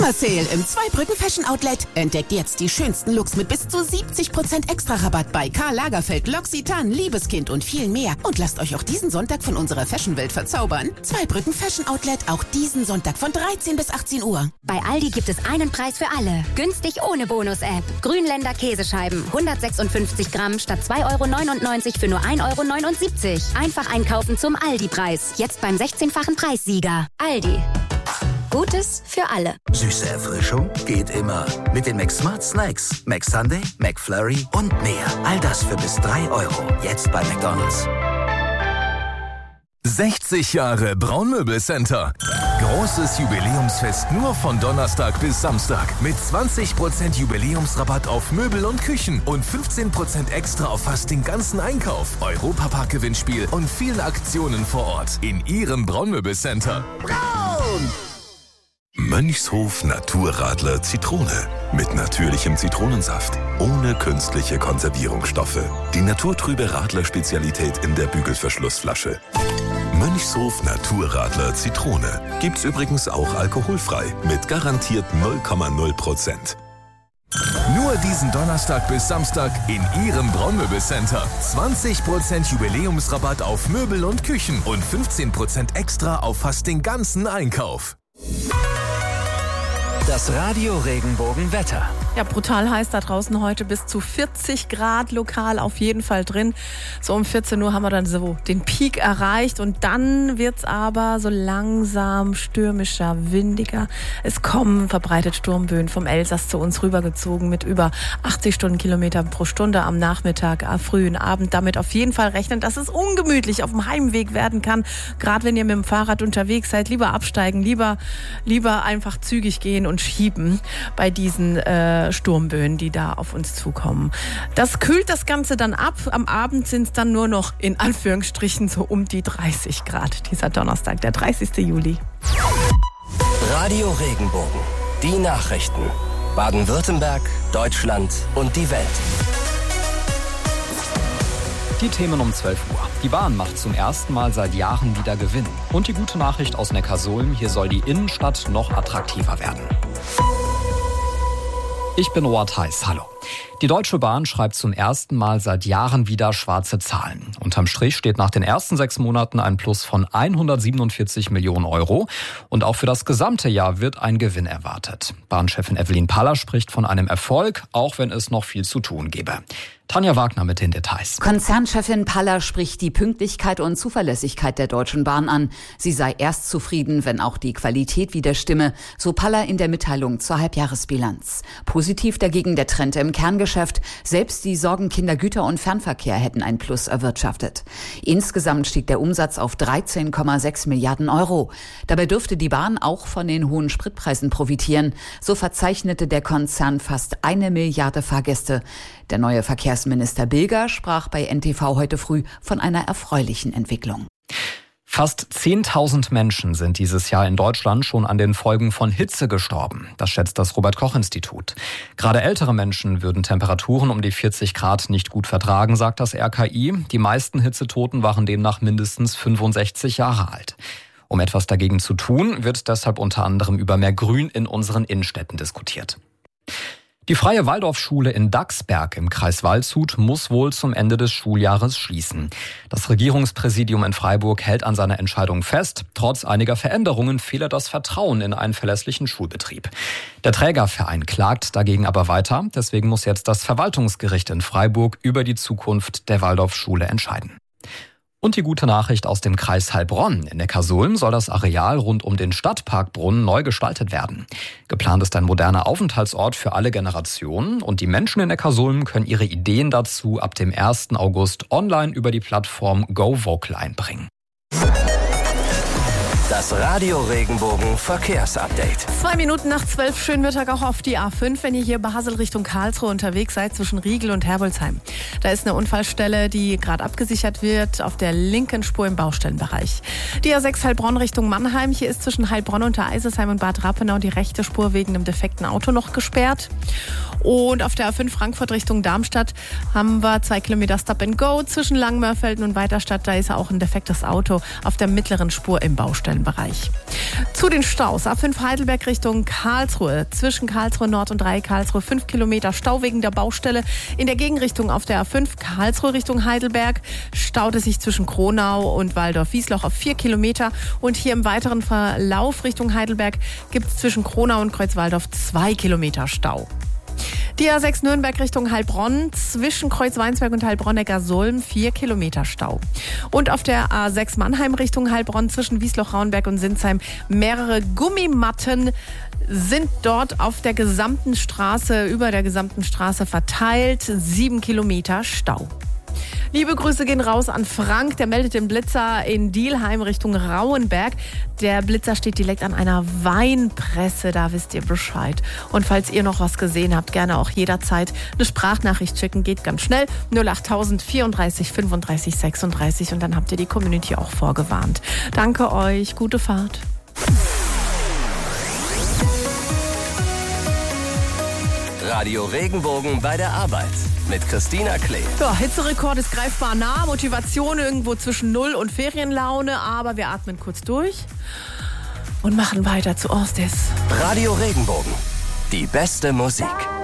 Summer Sale im Zweibrücken Fashion Outlet. Entdeckt jetzt die schönsten Looks mit bis zu 70% extra Rabatt bei Karl Lagerfeld, L'Occitane, Liebeskind und viel mehr. Und lasst euch auch diesen Sonntag von unserer Fashion-Welt verzaubern. Zweibrücken Fashion Outlet, auch diesen Sonntag von 13 bis 18 Uhr. Bei Aldi gibt es einen Preis für alle. Günstig ohne Bonus-App. Grünländer Käsescheiben, 156 Gramm statt 2,99 € für nur 1,79 €. Einfach einkaufen zum Aldi-Preis. Jetzt beim 16-fachen Preissieger. Aldi. Gutes für alle. Süße Erfrischung geht immer. Mit den McSmart Snacks. McSunday, McFlurry und mehr. All das für bis 3 €. Jetzt bei McDonald's. 60 Jahre Braunmöbelcenter. Großes Jubiläumsfest nur von Donnerstag bis Samstag. Mit 20% Jubiläumsrabatt auf Möbel und Küchen und 15% extra auf fast den ganzen Einkauf. Europapark-Gewinnspiel und vielen Aktionen vor Ort. In Ihrem Braunmöbelcenter. Braun! Mönchshof Naturradler Zitrone. Mit natürlichem Zitronensaft. Ohne künstliche Konservierungsstoffe. Die naturtrübe Radler-Spezialität in der Bügelverschlussflasche. Mönchshof Naturradler Zitrone. Gibt's übrigens auch alkoholfrei. Mit garantiert 0,0%. Nur diesen Donnerstag bis Samstag in Ihrem Braunmöbelcenter. 20% Jubiläumsrabatt auf Möbel und Küchen und 15% extra auf fast den ganzen Einkauf. Das Radio Regenbogen-Wetter. Ja, brutal heiß da draußen heute, bis zu 40 Grad lokal auf jeden Fall drin. So um 14 Uhr haben wir dann so den Peak erreicht und dann wird's aber so langsam stürmischer, windiger. Es kommen verbreitet Sturmböen vom Elsass zu uns rübergezogen mit über 80 Stundenkilometer pro Stunde am Nachmittag, frühen Abend. Damit auf jeden Fall rechnen, dass es ungemütlich auf dem Heimweg werden kann. Gerade wenn ihr mit dem Fahrrad unterwegs seid, lieber absteigen, lieber einfach zügig gehen und schieben bei diesen Sturmböen, die da auf uns zukommen. Das kühlt das Ganze dann ab. Am Abend sind es dann nur noch in Anführungsstrichen so um die 30 Grad. Dieser Donnerstag, der 30. Juli. Radio Regenbogen. Die Nachrichten. Baden-Württemberg, Deutschland und die Welt. Die Themen um 12 Uhr. Die Bahn macht zum ersten Mal seit Jahren wieder Gewinn. Und die gute Nachricht aus Neckarsulm, hier soll die Innenstadt noch attraktiver werden. Ich bin Roald Heiß, hallo. Die Deutsche Bahn schreibt zum ersten Mal seit Jahren wieder schwarze Zahlen. Unterm Strich steht nach den ersten 6 Monaten ein Plus von 147 Millionen €. Und auch für das gesamte Jahr wird ein Gewinn erwartet. Bahnchefin Evelyn Paller spricht von einem Erfolg, auch wenn es noch viel zu tun gäbe. Tanja Wagner mit den Details. Konzernchefin Paller spricht die Pünktlichkeit und Zuverlässigkeit der Deutschen Bahn an. Sie sei erst zufrieden, wenn auch die Qualität wieder stimme, so Paller in der Mitteilung zur Halbjahresbilanz. Positiv dagegen der Trend im Kerngeschäft. Selbst die Sorgenkinder Güter- und Fernverkehr hätten ein Plus erwirtschaftet. Insgesamt stieg der Umsatz auf 13,6 Milliarden €. Dabei dürfte die Bahn auch von den hohen Spritpreisen profitieren. So verzeichnete der Konzern fast 1 Milliarde Fahrgäste. Der neue Verkehrsminister Bilger sprach bei NTV heute früh von einer erfreulichen Entwicklung. Fast 10.000 Menschen sind dieses Jahr in Deutschland schon an den Folgen von Hitze gestorben. Das schätzt das Robert-Koch-Institut. Gerade ältere Menschen würden Temperaturen um die 40 Grad nicht gut vertragen, sagt das RKI. Die meisten Hitzetoten waren demnach mindestens 65 Jahre alt. Um etwas dagegen zu tun, wird deshalb unter anderem über mehr Grün in unseren Innenstädten diskutiert. Die Freie Waldorfschule in Daxberg im Kreis Waldshut muss wohl zum Ende des Schuljahres schließen. Das Regierungspräsidium in Freiburg hält an seiner Entscheidung fest. Trotz einiger Veränderungen fehle das Vertrauen in einen verlässlichen Schulbetrieb. Der Trägerverein klagt dagegen aber weiter. Deswegen muss jetzt das Verwaltungsgericht in Freiburg über die Zukunft der Waldorfschule entscheiden. Und die gute Nachricht aus dem Kreis Heilbronn. In Neckarsulm soll das Areal rund um den Stadtparkbrunnen neu gestaltet werden. Geplant ist ein moderner Aufenthaltsort für alle Generationen und die Menschen in Neckarsulm können ihre Ideen dazu ab dem 1. August online über die Plattform GoVocal einbringen. Das Radio Regenbogen Verkehrsupdate. 2 Minuten nach 12, schönen Mittag auch auf die A5, wenn ihr hier Basel Richtung Karlsruhe unterwegs seid, zwischen Riegel und Herbolzheim. Da ist eine Unfallstelle, die gerade abgesichert wird, auf der linken Spur im Baustellenbereich. Die A6 Heilbronn Richtung Mannheim, hier ist zwischen Heilbronn und der Eisersheim und Bad Rappenau die rechte Spur wegen einem defekten Auto noch gesperrt. Und auf der A5 Frankfurt Richtung Darmstadt haben wir 2 Kilometer Stop and Go zwischen Langmörfelden und Weiterstadt. Da ist auch ein defektes Auto auf der mittleren Spur im Baustellenbereich. Bereich. Zu den Staus. A5 Heidelberg Richtung Karlsruhe. Zwischen Karlsruhe Nord und 3 Karlsruhe 5 Kilometer Stau wegen der Baustelle. In der Gegenrichtung auf der A5 Karlsruhe Richtung Heidelberg staut es sich zwischen Kronau und Waldorf-Wiesloch auf 4 Kilometer. Und hier im weiteren Verlauf Richtung Heidelberg gibt es zwischen Kronau und Kreuzwaldorf 2 Kilometer Stau. Die A6 Nürnberg Richtung Heilbronn, zwischen Kreuzweinsberg und Heilbronn-Neckarsulm 4 Kilometer Stau. Und auf der A6 Mannheim Richtung Heilbronn, zwischen Wiesloch-Rauenberg und Sinsheim mehrere Gummimatten sind dort auf der gesamten Straße, über der gesamten Straße verteilt. 7 Kilometer Stau. Liebe Grüße gehen raus an Frank, der meldet den Blitzer in Dielheim Richtung Rauenberg. Der Blitzer steht direkt an einer Weinpresse, da wisst ihr Bescheid. Und falls ihr noch was gesehen habt, gerne auch jederzeit eine Sprachnachricht schicken, geht ganz schnell. 08000 34 35 36 und dann habt ihr die Community auch vorgewarnt. Danke euch, gute Fahrt. Radio Regenbogen bei der Arbeit mit Christina Klee. Ja, Hitzerekord ist greifbar nah, Motivation irgendwo zwischen Null und Ferienlaune, aber wir atmen kurz durch und machen weiter zu Orstes. Radio Regenbogen, die beste Musik.